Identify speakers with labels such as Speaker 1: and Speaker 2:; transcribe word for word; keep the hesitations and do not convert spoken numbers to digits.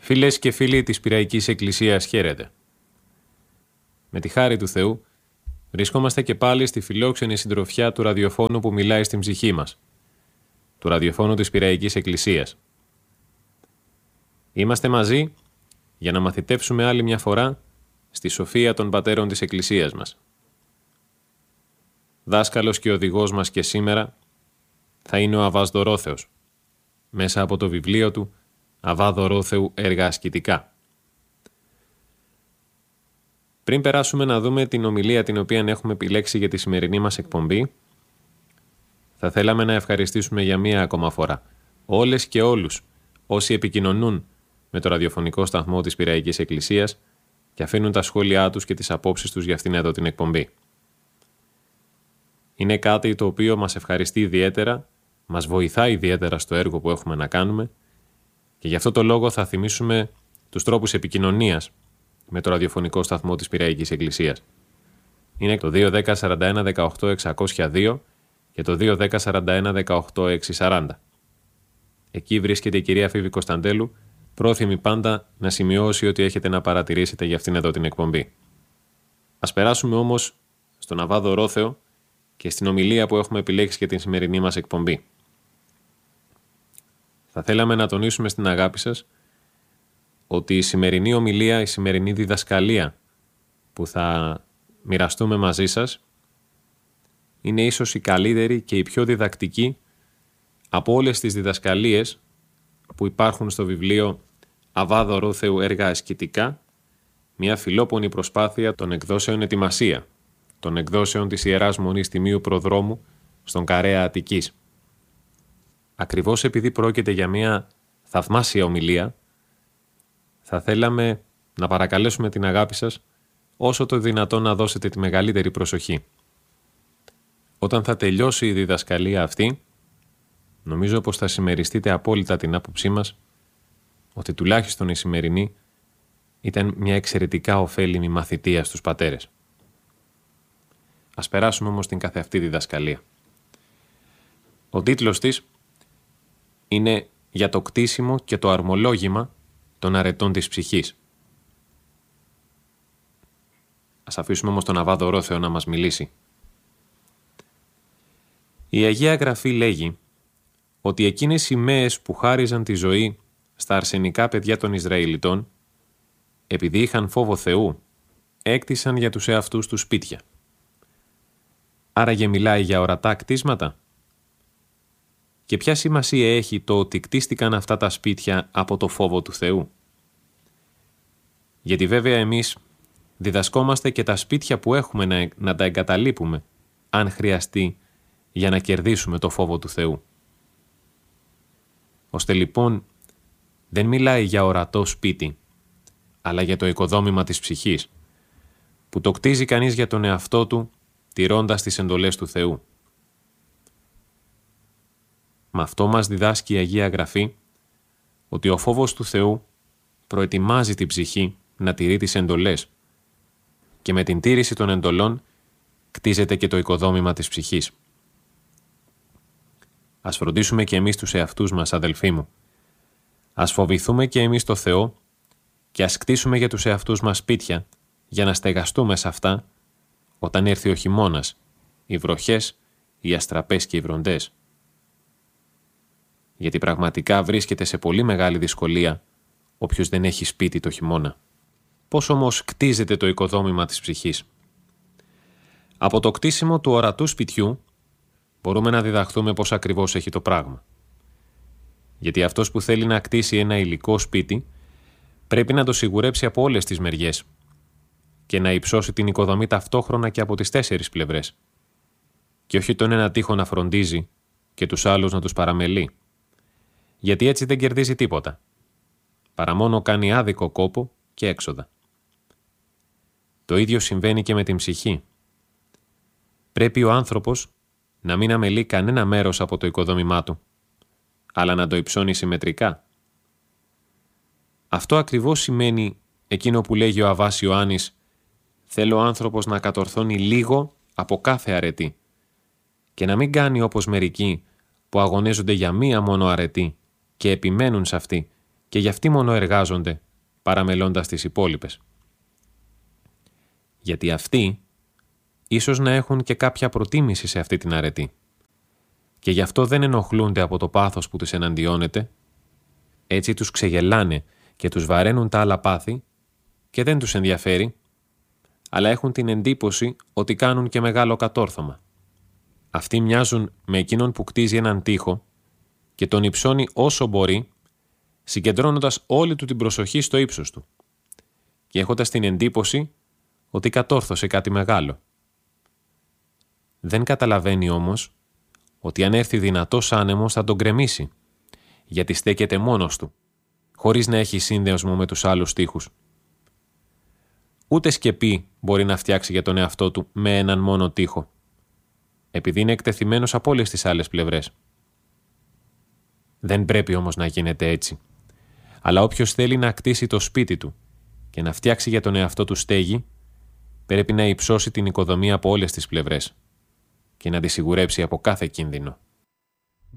Speaker 1: Φίλες και φίλοι της Πειραϊκής Εκκλησίας, χαίρετε. Με τη χάρη του Θεού, βρισκόμαστε και πάλι στη φιλόξενη συντροφιά του ραδιοφώνου που μιλάει στην ψυχή μας, του ραδιοφώνου της Πειραϊκής Εκκλησίας. Είμαστε μαζί για να μαθητεύσουμε άλλη μια φορά στη σοφία των πατέρων της Εκκλησίας μας. Δάσκαλος και οδηγός μας και σήμερα θα είναι ο Αββάς Δωρόθεος, μέσα από το βιβλίο του «Αββά Δωρόθεου έργα ασκητικά». Πριν περάσουμε να δούμε την ομιλία την οποία έχουμε επιλέξει για τη σημερινή μας εκπομπή, θα θέλαμε να ευχαριστήσουμε για μία ακόμα φορά όλες και όλους όσοι επικοινωνούν με το ραδιοφωνικό σταθμό της Πειραϊκής Εκκλησίας και αφήνουν τα σχόλιά τους και τις απόψεις τους για αυτήν εδώ την εκπομπή. Είναι κάτι το οποίο μας ευχαριστεί ιδιαίτερα, μας βοηθάει ιδιαίτερα στο έργο που έχουμε να κάνουμε και γι' αυτό το λόγο θα θυμίσουμε τους τρόπους επικοινωνίας με το ραδιοφωνικό σταθμό της Πειραϊκής Εκκλησίας. Είναι το δύο ένα μηδέν σαράντα ένα δεκαοκτώ εξακόσια δύο και το δύο ένα μηδέν σαράντα ένα δεκαοκτώ εξακόσια σαράντα. Εκεί βρίσκεται η κυρία Φίβη Κωνσταντέλου, πρόθυμη πάντα να σημειώσει ό,τι έχετε να παρατηρήσετε για αυτήν εδώ την εκπομπή. Ας περάσουμε όμως στον Αββά Δωρόθεο και στην ομιλία που έχουμε επιλέξει για την σημερινή μας εκπομπή. Θα θέλαμε να τονίσουμε στην αγάπη σας ότι η σημερινή ομιλία, η σημερινή διδασκαλία που θα μοιραστούμε μαζί σας είναι ίσως η καλύτερη και η πιο διδακτική από όλες τις διδασκαλίες που υπάρχουν στο βιβλίο «Αββά Δωρόθεου έργα ασκητικά», μια φιλόπονη προσπάθεια των εκδόσεων Ετοιμασία, των εκδόσεων της Ιεράς Μονής Τιμίου Προδρόμου στον Καρέα Αττικής. Ακριβώς επειδή πρόκειται για μια θαυμάσια ομιλία, θα θέλαμε να παρακαλέσουμε την αγάπη σας όσο το δυνατόν να δώσετε τη μεγαλύτερη προσοχή. Όταν θα τελειώσει η διδασκαλία αυτή, νομίζω πως θα συμμεριστείτε απόλυτα την άποψή μας ότι τουλάχιστον η σημερινή ήταν μια εξαιρετικά ωφέλιμη μαθητεία στους πατέρες. Ας περάσουμε όμως την καθεαυτή διδασκαλία. Ο τίτλος της είναι «Για το κτίσιμο και το αρμολόγημα των αρετών της ψυχής». Ας αφήσουμε όμως τον Αββά Δωρόθεο να μας μιλήσει. Η Αγία Γραφή λέγει ότι εκείνες οι μέες που χάριζαν τη ζωή στα αρσενικά παιδιά των Ισραηλιτών, επειδή είχαν φόβο Θεού, έκτισαν για τους εαυτούς τους σπίτια. Άραγε μιλάει για ορατά κτίσματα. Και ποια σημασία έχει το ότι κτίστηκαν αυτά τα σπίτια από το φόβο του Θεού? Γιατί βέβαια εμείς διδασκόμαστε και τα σπίτια που έχουμε να, να τα εγκαταλείπουμε, αν χρειαστεί, για να κερδίσουμε το φόβο του Θεού. Ώστε λοιπόν δεν μιλάει για ορατό σπίτι, αλλά για το οικοδόμημα της ψυχής, που το κτίζει κανείς για τον εαυτό του, τηρώντας τις εντολές του Θεού. Με αυτό μας διδάσκει η Αγία Γραφή ότι ο φόβος του Θεού προετοιμάζει την ψυχή να τηρεί τις εντολές και με την τήρηση των εντολών κτίζεται και το οικοδόμημα της ψυχής. Ας φροντίσουμε και εμείς τους εαυτούς μας, αδελφοί μου. Ας φοβηθούμε και εμείς το Θεό και ας κτίσουμε για τους εαυτούς μας σπίτια για να στεγαστούμε σε αυτά όταν έρθει ο χειμώνας, οι βροχές, οι αστραπές και οι βροντές. Γιατί πραγματικά βρίσκεται σε πολύ μεγάλη δυσκολία όποιος δεν έχει σπίτι το χειμώνα. Πώς όμως κτίζεται το οικοδόμημα της ψυχής? Από το κτίσιμο του ορατού σπιτιού μπορούμε να διδαχθούμε πώς ακριβώς έχει το πράγμα. Γιατί αυτός που θέλει να κτίσει ένα υλικό σπίτι πρέπει να το σιγουρέψει από όλες τις μεριές και να υψώσει την οικοδομή ταυτόχρονα και από τις τέσσερις πλευρές. Και όχι τον ένα τοίχο να φροντίζει και τους άλλους να τους παραμελεί. Γιατί έτσι δεν κερδίζει τίποτα. Παρά μόνο κάνει άδικο κόπο και έξοδα. Το ίδιο συμβαίνει και με την ψυχή. Πρέπει ο άνθρωπος να μην αμελεί κανένα μέρος από το οικοδόμημά του, αλλά να το υψώνει συμμετρικά. Αυτό ακριβώς σημαίνει εκείνο που λέγει ο Αββάς Ιωάννης «Θέλω ο άνθρωπος να κατορθώνει λίγο από κάθε αρετή και να μην κάνει όπως μερικοί που αγωνίζονται για μία μόνο αρετή και επιμένουν σε αυτή και γι' αυτοί μόνο εργάζονται, παραμελώντας τις υπόλοιπες. Γιατί αυτοί ίσως να έχουν και κάποια προτίμηση σε αυτή την αρετή και γι' αυτό δεν ενοχλούνται από το πάθος που τους εναντιώνεται, έτσι τους ξεγελάνε και τους βαραίνουν τα άλλα πάθη και δεν τους ενδιαφέρει, αλλά έχουν την εντύπωση ότι κάνουν και μεγάλο κατόρθωμα. Αυτοί μοιάζουν με εκείνον που κτίζει έναν τοίχο και τον υψώνει όσο μπορεί, συγκεντρώνοντας όλη του την προσοχή στο ύψος του και έχοντας την εντύπωση ότι κατόρθωσε κάτι μεγάλο. Δεν καταλαβαίνει όμως ότι αν έρθει δυνατός άνεμος θα τον γκρεμίσει, γιατί στέκεται μόνος του, χωρίς να έχει σύνδεσμο με τους άλλους τοίχους. Ούτε σκεπή μπορεί να φτιάξει για τον εαυτό του με έναν μόνο τοίχο, επειδή είναι εκτεθειμένος από όλες τις άλλες πλευρές. Δεν πρέπει όμως να γίνεται έτσι, αλλά όποιος θέλει να κτίσει το σπίτι του και να φτιάξει για τον εαυτό του στέγη, πρέπει να υψώσει την οικοδομή από όλες τις πλευρές και να τη σιγουρέψει από κάθε κίνδυνο.